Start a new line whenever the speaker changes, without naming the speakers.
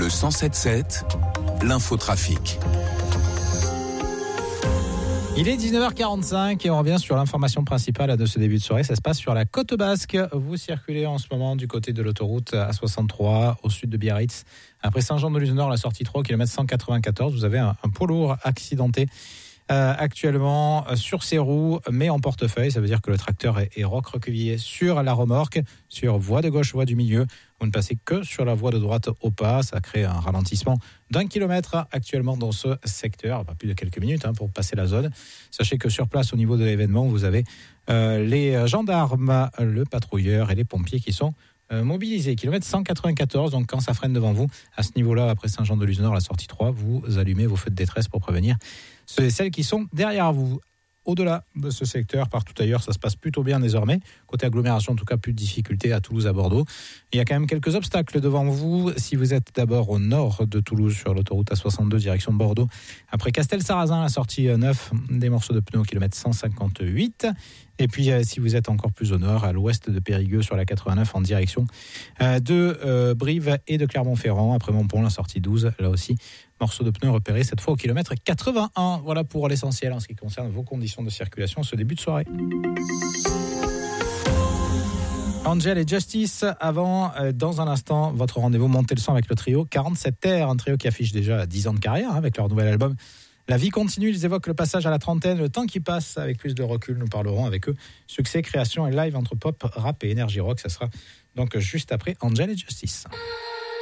Bleu 107.7, l'infotrafic.
Il est 19h45 et on revient sur l'information principale de ce début de soirée. Ça se passe sur la côte basque. Vous circulez en ce moment du côté de l'autoroute A63 au sud de Biarritz. Après Saint-Jean-de-Luz-Nord, la sortie 3 au kilomètre 194, vous avez un poids lourd accidenté actuellement sur ses roues, mais en portefeuille. Ça veut dire que le tracteur est recroquevillé sur la remorque, sur voie de gauche, voie du milieu. Vous ne passez que sur la voie de droite au pas. Ça crée un ralentissement d'1 kilomètre actuellement dans ce secteur. Pas plus de quelques minutes pour passer la zone. Sachez que sur place, au niveau de l'événement, vous avez les gendarmes, le patrouilleur et les pompiers qui sont mobilisés. Kilomètre 194, donc quand ça freine devant vous, à ce niveau-là, après Saint-Jean-de-Luz-Nord, la sortie 3, vous allumez vos feux de détresse pour prévenir ceux et celles qui sont derrière vous. Au-delà de ce secteur, partout ailleurs, ça se passe plutôt bien désormais. Côté agglomération, en tout cas, plus de difficultés à Toulouse, à Bordeaux. Il y a quand même quelques obstacles devant vous. Si vous êtes d'abord au nord de Toulouse, sur l'autoroute A62, direction Bordeaux, après Castel-Sarrazin, la sortie 9, des morceaux de pneus au kilomètre 158. Et puis, si vous êtes encore plus au nord, à l'ouest de Périgueux, sur la 89, en direction de Brive et de Clermont-Ferrand, après Montpont, la sortie 12, là aussi, morceau de pneus repéré cette fois au kilomètre 81. Voilà pour l'essentiel en ce qui concerne vos conditions de circulation ce début de soirée. Angel et Justice, avant, dans un instant, votre rendez-vous Montez le son avec le trio 47 Terre, un trio qui affiche déjà 10 ans de carrière avec leur nouvel album. La vie continue, ils évoquent le passage à la trentaine, le temps qui passe avec plus de recul, nous parlerons avec eux. Succès, création et live entre pop, rap et énergie rock, ça sera donc juste après Angel et Justice.